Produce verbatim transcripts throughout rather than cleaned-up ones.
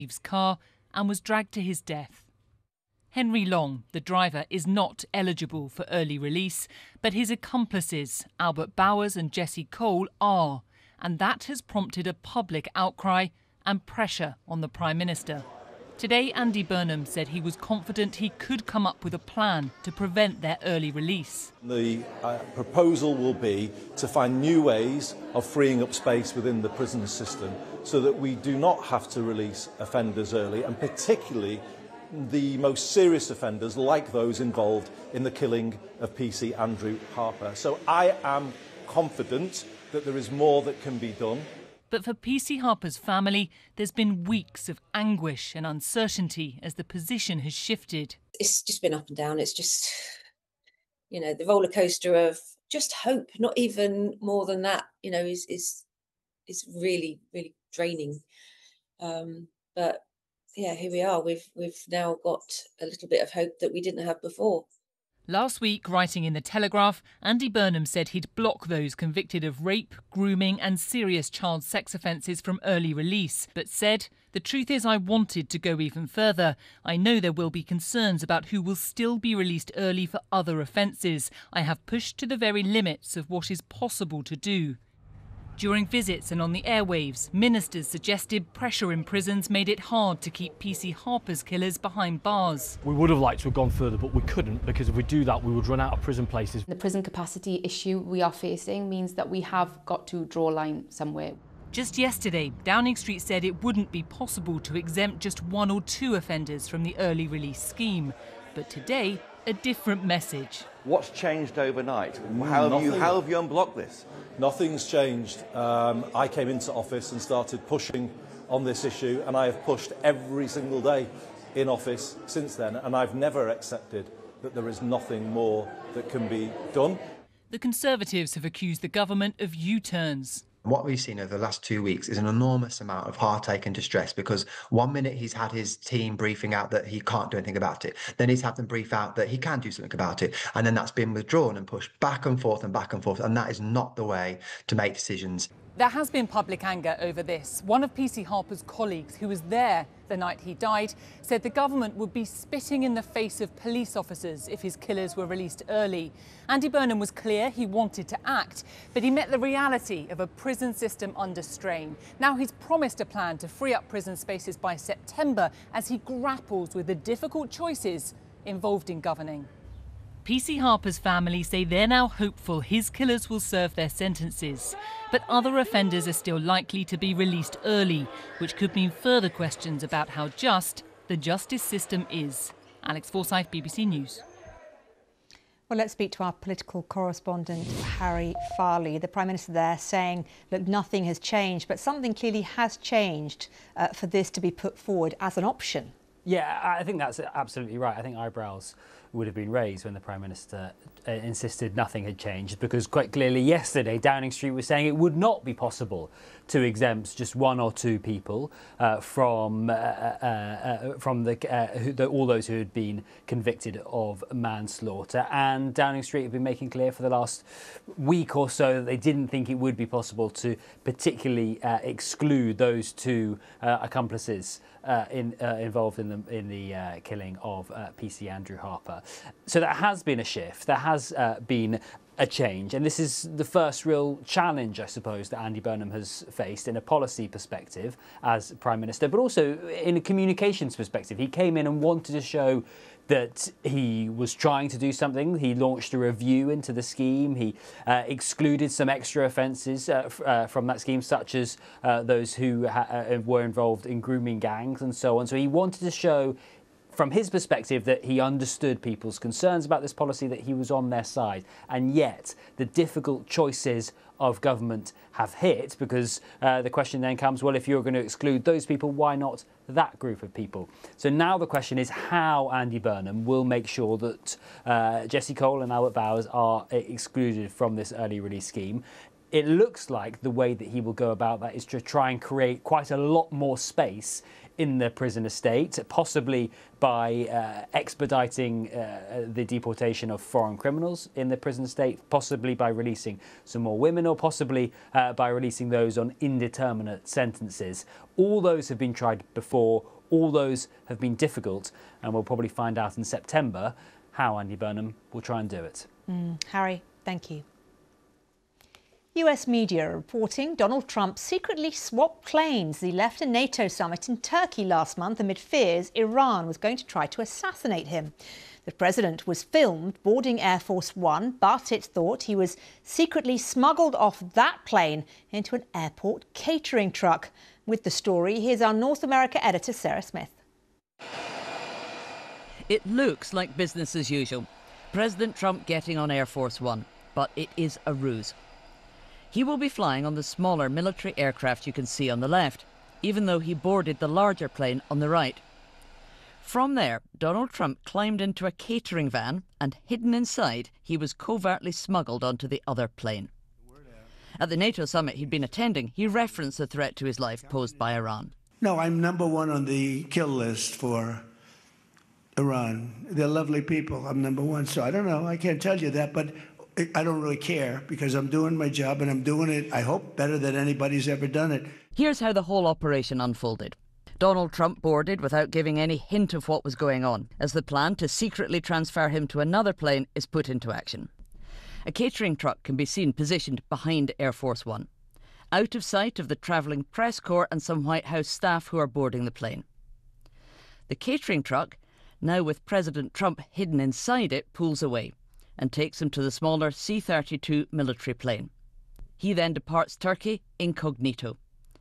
Steve's car and was dragged to his death. Henry Long, the driver, is not eligible for early release, but his accomplices, Albert Bowers and Jesse Cole, are, and that has prompted a public outcry and pressure on the Prime Minister. Today, Andy Burnham said he was confident he could come up with a plan to prevent their early release. The uh, proposal will be to find new ways of freeing up space within the prison system so that we do not have to release offenders early, and particularly the most serious offenders like those involved in the killing of P C Andrew Harper. So I am confident that there is more that can be done. But for P C Harper's family, there's been weeks of anguish and uncertainty as the position has shifted. It's just been up and down. It's just, you know, the roller coaster of just hope, not even more than that, you know, is is is really, really draining. Um, but yeah, here we are. We've we've now got a little bit of hope that we didn't have before. Last week, writing in The Telegraph, Andy Burnham said he'd block those convicted of rape, grooming and serious child sex offences from early release, but said, "The truth is I wanted to go even further. I know there will be concerns about who will still be released early for other offences. I have pushed to the very limits of what is possible to do." During visits and on the airwaves, ministers suggested pressure in prisons made it hard to keep P C Harper's killers behind bars. We would have liked to have gone further, but we couldn't, because if we do that, we would run out of prison places. The prison capacity issue we are facing means that we have got to draw a line somewhere. Just yesterday, Downing Street said it wouldn't be possible to exempt just one or two offenders from the early release scheme. But today, a different message. What's changed overnight? How have, you, how have you unblocked this? Nothing's changed. Um, I came into office and started pushing on this issue, and I have pushed every single day in office since then, and I've never accepted that there is nothing more that can be done. The Conservatives have accused the government of U-turns. What we've seen over the last two weeks is an enormous amount of heartache and distress, because one minute he's had his team briefing out that he can't do anything about it. Then he's had them brief out that he can do something about it. And then that's been withdrawn and pushed back and forth and back and forth. And that is not the way to make decisions. There has been public anger over this. One of P C Harper's colleagues, who was there the night he died, said the government would be spitting in the face of police officers if his killers were released early. Andy Burnham was clear he wanted to act, but he met the reality of a prison system under strain. Now he's promised a plan to free up prison spaces by September as he grapples with the difficult choices involved in governing. P C Harper's family say they're now hopeful his killers will serve their sentences. But other offenders are still likely to be released early, which could mean further questions about how just the justice system is. Alex Forsyth, B B C News. Well, let's speak to our political correspondent, Harry Farley. The Prime Minister there saying that nothing has changed, but something clearly has changed uh, for this to be put forward as an option. Yeah, I think that's absolutely right. I think eyebrows would have been raised when the Prime Minister uh, insisted nothing had changed, because quite clearly yesterday Downing Street was saying it would not be possible to exempt just one or two people uh, from uh, uh, uh, from the, uh, who, the all those who had been convicted of manslaughter. And Downing Street have been making clear for the last week or so that they didn't think it would be possible to particularly uh, exclude those two uh, accomplices uh, in, uh, involved in the in the uh, killing of uh, P C Andrew Harper. So there has been a shift, there has uh, been a change, and this is the first real challenge, I suppose, that Andy Burnham has faced in a policy perspective as Prime Minister, but also in a communications perspective. He came in and wanted to show that he was trying to do something. He launched a review into the scheme. He uh, excluded some extra offences uh, uh, from that scheme, such as uh, those who ha uh, were involved in grooming gangs and so on. So he wanted to show, from his perspective, that he understood people's concerns about this policy, that he was on their side. And yet the difficult choices of government have hit, because uh, the question then comes, well, if you're going to exclude those people, why not that group of people? So now the question is how Andy Burnham will make sure that uh, Jesse Cole and Albert Bowers are excluded from this early release scheme. It looks like the way that he will go about that is to try and create quite a lot more space in the prison estate, possibly by uh, expediting uh, the deportation of foreign criminals in the prison estate, possibly by releasing some more women, or possibly uh, by releasing those on indeterminate sentences. All those have been tried before, all those have been difficult, and we'll probably find out in September how Andy Burnham will try and do it. Mm, Harry, thank you. U S media are reporting Donald Trump secretly swapped planes. He left a NATO summit in Turkey last month amid fears Iran was going to try to assassinate him. The president was filmed boarding Air Force One, but it's thought he was secretly smuggled off that plane into an airport catering truck. With the story, here's our North America editor, Sarah Smith. It looks like business as usual. President Trump getting on Air Force One, but it is a ruse. He will be flying on the smaller military aircraft you can see on the left, even though he boarded the larger plane on the right. From there, Donald Trump climbed into a catering van, and hidden inside, he was covertly smuggled onto the other plane. At the NATO summit he'd been attending, he referenced the threat to his life posed by Iran. No, I'm number one on the kill list for Iran. They're lovely people. I'm number one, so I don't know. I can't tell you that, but I don't really care, because I'm doing my job, and I'm doing it, I hope, better than anybody's ever done it. Here's how the whole operation unfolded. Donald Trump boarded without giving any hint of what was going on, as the plan to secretly transfer him to another plane is put into action. A catering truck can be seen positioned behind Air Force One, out of sight of the travelling press corps and some White House staff who are boarding the plane. The catering truck, now with President Trump hidden inside it, pulls away and takes him to the smaller C thirty-two military plane. He then departs Turkey incognito.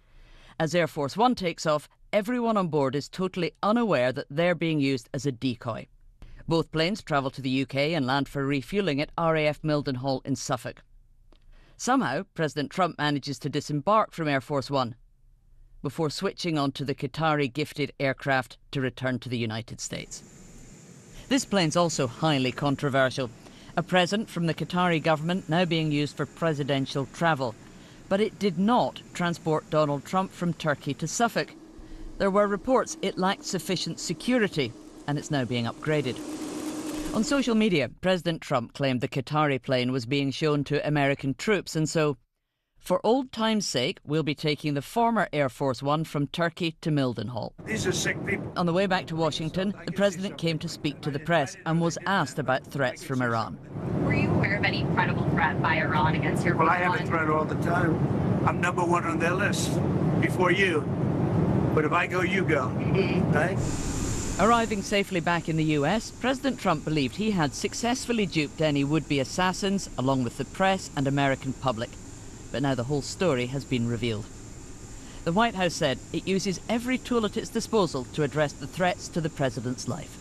As Air Force One takes off, everyone on board is totally unaware that they're being used as a decoy. Both planes travel to the U K and land for refuelling at R A F Mildenhall in Suffolk. Somehow, President Trump manages to disembark from Air Force One before switching onto the Qatari-gifted aircraft to return to the United States. This plane's also highly controversial. A present from the Qatari government now being used for presidential travel. But it did not transport Donald Trump from Turkey to Suffolk. There were reports it lacked sufficient security, and it's now being upgraded. On social media, President Trump claimed the Qatari plane was being shown to American troops, and so, for old time's sake, we'll be taking the former Air Force One from Turkey to Mildenhall. These are sick people. On the way back to Washington, the president came to speak to the press and was asked about threats from Iran. Were you aware of any credible threat by Iran against your Well, I One? have a threat all the time. I'm number one on their list before you. But if I go, you go. Mm-hmm. Right? Arriving safely back in the U S, President Trump believed he had successfully duped any would-be assassins, along with the press and American public. But now the whole story has been revealed. The White House said it uses every tool at its disposal to address the threats to the president's life.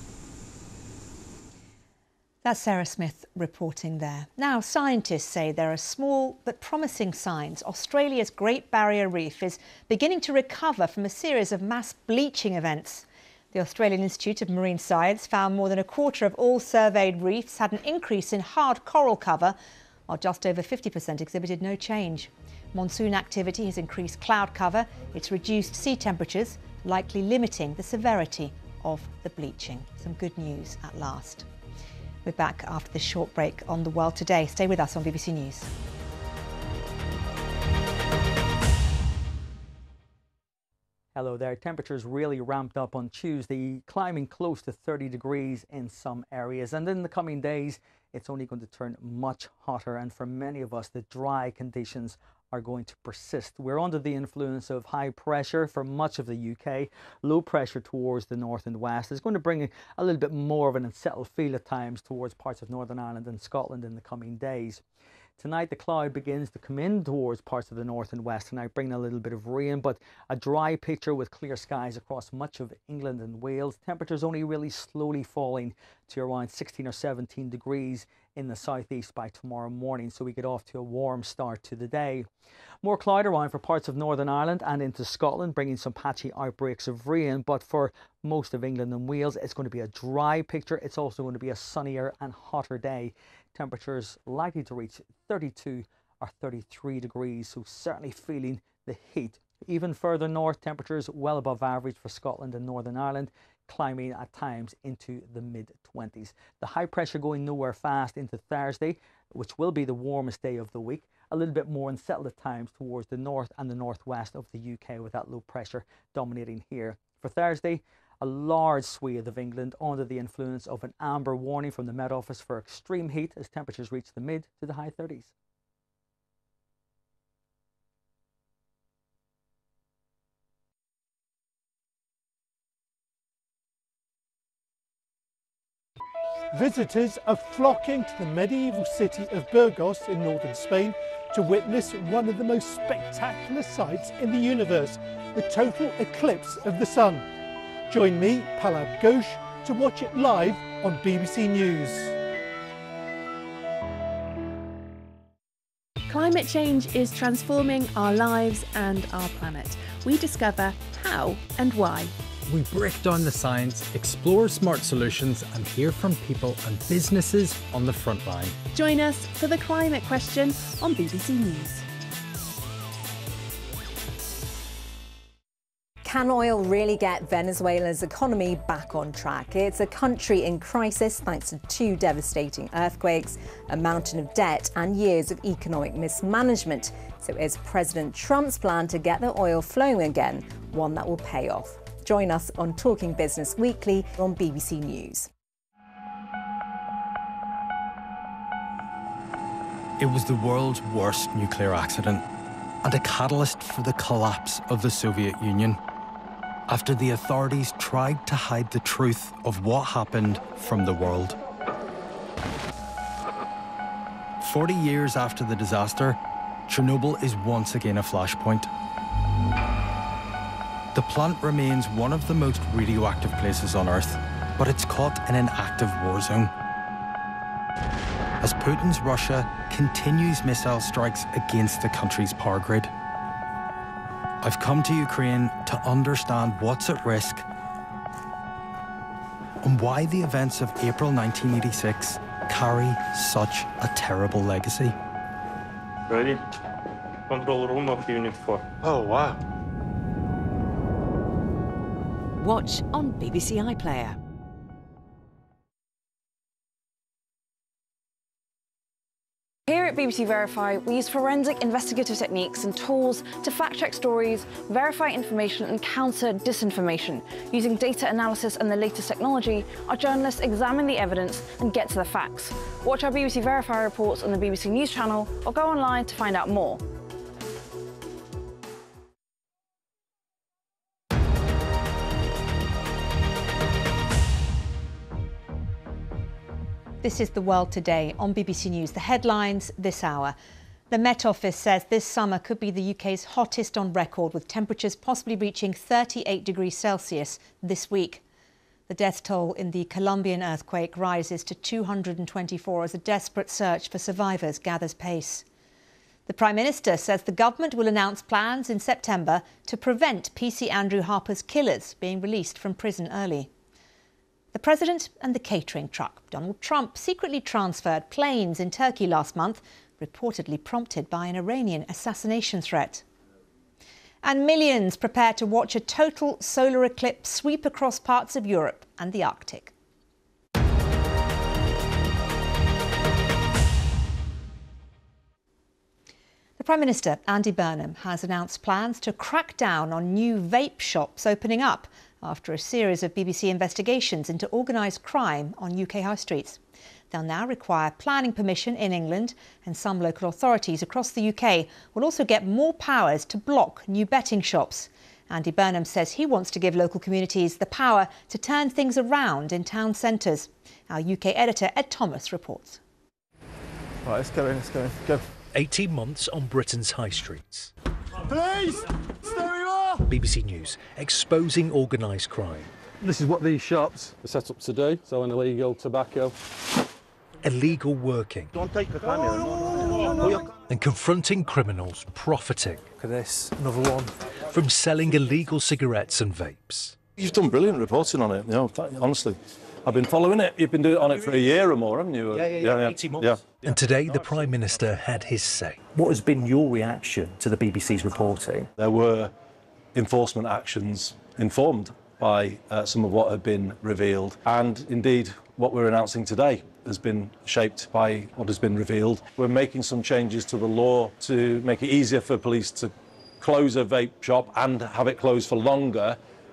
That's Sarah Smith reporting there. Now, scientists say there are small but promising signs Australia's Great Barrier Reef is beginning to recover from a series of mass bleaching events. The Australian Institute of Marine Science found more than a quarter of all surveyed reefs had an increase in hard coral cover, while just over fifty percent exhibited no change. Monsoon activity has increased cloud cover. It's reduced sea temperatures, likely limiting the severity of the bleaching. Some good news at last. We're back after this short break on The World Today. Stay with us on B B C News. Hello there. Temperatures really ramped up on Tuesday, climbing close to thirty degrees in some areas. And in the coming days, it's only going to turn much hotter. And for many of us, the dry conditions are going to persist. We're under the influence of high pressure for much of the U K. Low pressure towards the north and west is going to bring a little bit more of an unsettled feel at times towards parts of Northern Ireland and Scotland in the coming days. Tonight, the cloud begins to come in towards parts of the north and west tonight, bringing a little bit of rain, but a dry picture with clear skies across much of England and Wales. Temperatures only really slowly falling to around sixteen or seventeen degrees in the southeast by tomorrow morning, so we get off to a warm start to the day. More cloud around for parts of Northern Ireland and into Scotland, bringing some patchy outbreaks of rain, but for most of England and Wales, it's going to be a dry picture. It's also going to be a sunnier and hotter day. Temperatures likely to reach thirty-two or thirty-three degrees, so certainly feeling the heat Even further north, temperatures well above average for Scotland and Northern Ireland, climbing at times into the mid twenties. The high pressure going nowhere fast into Thursday, which will be the warmest day of the week. A little bit more unsettled at times towards the north and the northwest of the U K, with that low pressure dominating here. For Thursday, a large swathe of England under the influence of an amber warning from the Met Office for extreme heat as temperatures reach the mid to the high thirties. Visitors are flocking to the medieval city of Burgos in northern Spain to witness one of the most spectacular sights in the universe, the total eclipse of the sun. Join me, Palab Ghosh, to watch it live on B B C News. Climate change is transforming our lives and our planet. We discover how and why. We break down the science, explore smart solutions and hear from people and businesses on the front line. Join us for The Climate Question on B B C News. Can oil really get Venezuela's economy back on track? It's a country in crisis thanks to two devastating earthquakes, a mountain of debt and years of economic mismanagement. So is President Trump's plan to get the oil flowing again one that will pay off? Join us on Talking Business Weekly on B B C News. It was the world's worst nuclear accident and a catalyst for the collapse of the Soviet Union, after the authorities tried to hide the truth of what happened from the world. Forty years after the disaster, Chernobyl is once again a flashpoint. The plant remains one of the most radioactive places on Earth, but it's caught in an active war zone. As Putin's Russia continues missile strikes against the country's power grid. I've come to Ukraine to understand what's at risk and why the events of April nineteen eighty-six carry such a terrible legacy. Ready? Control room of Unit four. Oh, wow. Watch on B B C iPlayer. Here at B B C Verify, we use forensic investigative techniques and tools to fact-check stories, verify information and counter disinformation. Using data analysis and the latest technology, our journalists examine the evidence and get to the facts. Watch our B B C Verify reports on the B B C News channel or go online to find out more. This is The World Today on B B C News. The headlines this hour. The Met Office says this summer could be the U K's hottest on record, with temperatures possibly reaching thirty-eight degrees Celsius this week. The death toll in the Colombian earthquake rises to two hundred twenty-four as a desperate search for survivors gathers pace. The Prime Minister says the government will announce plans in September to prevent P C Andrew Harper's killers being released from prison early. The President and the catering truck. Donald Trump secretly transferred planes in Turkey last month, reportedly prompted by an Iranian assassination threat. And millions prepare to watch a total solar eclipse sweep across parts of Europe and the Arctic. The Prime Minister, Andy Burnham, has announced plans to crack down on new vape shops opening up after a series of B B C investigations into organised crime on U K high streets. They'll now require planning permission in England, and some local authorities across the U K will also get more powers to block new betting shops. Andy Burnham says he wants to give local communities the power to turn things around in town centres. Our U K editor Ed Thomas reports. Right, let's go in, let's go in, go. eighteen months on Britain's high streets. Police! Stay where you are! B B C News exposing organised crime. This is what these shops are set up to do, selling illegal tobacco. Illegal working. Don't take the camera. No, no, no, no. And confronting criminals profiting. Look at this, another one. From selling illegal cigarettes and vapes. You've done brilliant reporting on it, you know, honestly. I've been following it. You've been doing on it for a year or more, haven't you? Yeah, yeah, yeah, yeah. eighteen months. Yeah. And today, the Prime Minister had his say. What has been your reaction to the B B C's reporting? There were enforcement actions informed by uh, some of what had been revealed. And indeed, what we're announcing today has been shaped by what has been revealed. We're making some changes to the law to make it easier for police to close a vape shop and have it closed for longer